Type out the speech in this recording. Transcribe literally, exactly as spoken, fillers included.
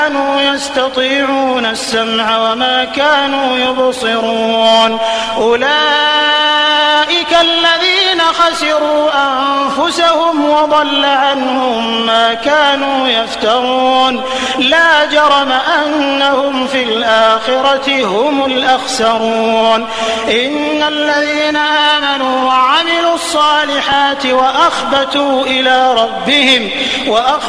كانوا يستطيعون السمع وما كانوا يبصرون أولئك الذين خسروا أنفسهم وضل عنهم ما كانوا يفترون لا جرم أنهم في الآخرة هم الأخسرون إن الذين آمنوا وعملوا الصالحات وأخبتوا إلى ربهم وأخبتوا